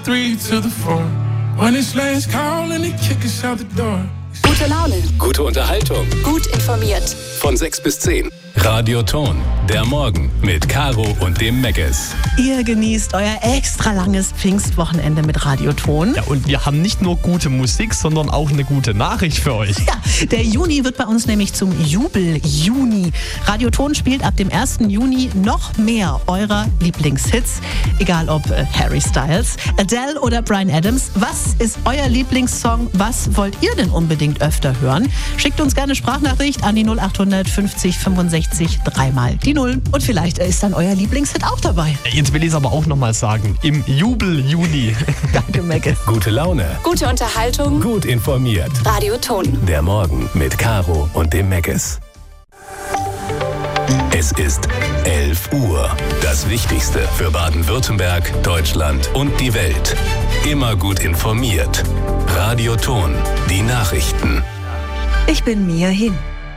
3 to the 4. When it's last call and they kick us out the door. Gute Laune. Gute Unterhaltung. Gut informiert. Von 6 bis 10. Radio Ton. Der Morgen mit Caro und dem Megges. Ihr genießt euer extra langes Pfingstwochenende mit Radio Ton. Ja, und wir haben nicht nur gute Musik, sondern auch eine gute Nachricht für euch. Ja, der Juni wird bei uns nämlich zum Jubel-Juni. Radio Ton spielt ab dem 1. Juni noch mehr eurer Lieblingshits. Egal ob Harry Styles, Adele oder Bryan Adams. Was ist euer Lieblingssong? Was wollt ihr denn unbedingt öfter hören? Schickt uns gerne Sprachnachricht an die 0800 50 65 3 die 0. Und vielleicht ist dann euer Lieblingshit auch dabei. Jetzt will ich es aber auch nochmal sagen. Im Jubel-Juni. Danke, Mecke. Gute Laune. Gute Unterhaltung. Gut informiert. Radio Ton. Der Morgen mit Caro und dem Megges. Es ist 11 Uhr. Das Wichtigste für Baden-Württemberg, Deutschland und die Welt. Immer gut informiert. Radio Ton. Die Nachrichten. Ich bin Mia Hin.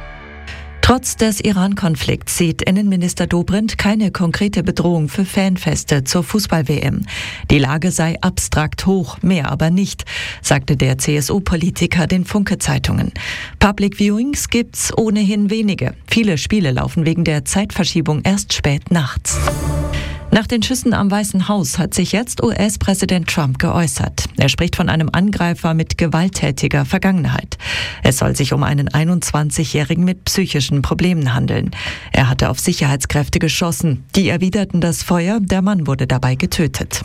Trotz des Iran-Konflikts sieht Innenminister Dobrindt keine konkrete Bedrohung für Fanfeste zur Fußball-WM. Die Lage sei abstrakt hoch, mehr aber nicht, sagte der CSU-Politiker den Funke-Zeitungen. Public Viewings gibt's ohnehin wenige. Viele Spiele laufen wegen der Zeitverschiebung erst spät nachts. Nach den Schüssen am Weißen Haus hat sich jetzt US-Präsident Trump geäußert. Er spricht von einem Angreifer mit gewalttätiger Vergangenheit. Es soll sich um einen 21-Jährigen mit psychischen Problemen handeln. Er hatte auf Sicherheitskräfte geschossen. Die erwiderten das Feuer. Der Mann wurde dabei getötet.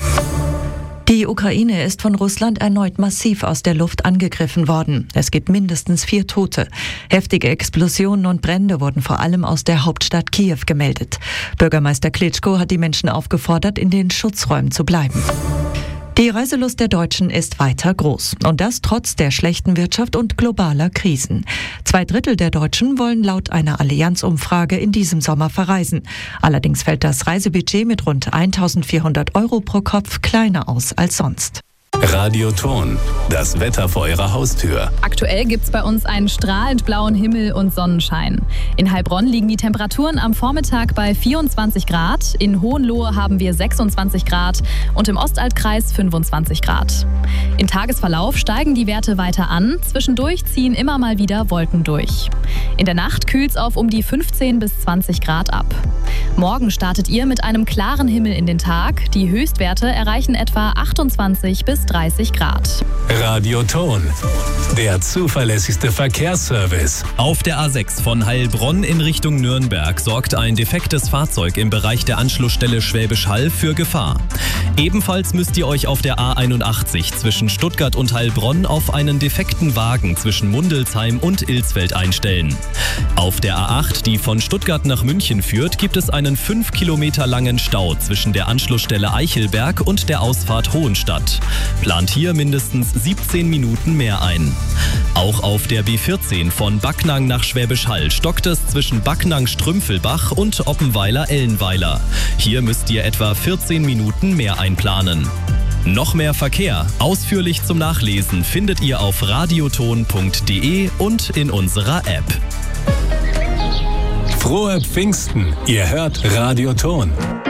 Die Ukraine ist von Russland erneut massiv aus der Luft angegriffen worden. Es gibt mindestens 4 Tote. Heftige Explosionen und Brände wurden vor allem aus der Hauptstadt Kiew gemeldet. Bürgermeister Klitschko hat die Menschen aufgefordert, in den Schutzräumen zu bleiben. Die Reiselust der Deutschen ist weiter groß. Und das trotz der schlechten Wirtschaft und globaler Krisen. 2/3 der Deutschen wollen laut einer Allianz-Umfrage in diesem Sommer verreisen. Allerdings fällt das Reisebudget mit rund 1.400 € pro Kopf kleiner aus als sonst. Radio Ton. Das Wetter vor Ihrer Haustür. Aktuell gibt's bei uns einen strahlend blauen Himmel und Sonnenschein. In Heilbronn liegen die Temperaturen am Vormittag bei 24 Grad. In Hohenlohe haben wir 26 Grad und im Ostaltkreis 25 Grad. Im Tagesverlauf steigen die Werte weiter an. Zwischendurch ziehen immer mal wieder Wolken durch. In der Nacht kühlt's auf um die 15 bis 20 Grad ab. Morgen startet ihr mit einem klaren Himmel in den Tag. Die Höchstwerte erreichen etwa 28 bis 30 Grad. Radio Ton. Der zuverlässigste Verkehrsservice. Auf der A6 von Heilbronn in Richtung Nürnberg sorgt ein defektes Fahrzeug im Bereich der Anschlussstelle Schwäbisch Hall für Gefahr. Ebenfalls müsst ihr euch auf der A81 zwischen Stuttgart und Heilbronn auf einen defekten Wagen zwischen Mundelsheim und Ilsfeld einstellen. Auf der A8, die von Stuttgart nach München führt, gibt es einen 5 Kilometer langen Stau zwischen der Anschlussstelle Eichelberg und der Ausfahrt Hohenstadt. Plant hier mindestens 17 Minuten mehr ein. Auch auf der B14 von Backnang nach Schwäbisch Hall stockt es zwischen Backnang-Strümpfelbach und Oppenweiler-Ellenweiler. Hier müsst ihr etwa 14 Minuten mehr einplanen. Noch mehr Verkehr, ausführlich zum Nachlesen, findet ihr auf radioton.de und in unserer App. Frohe Pfingsten. Ihr hört Radio Ton.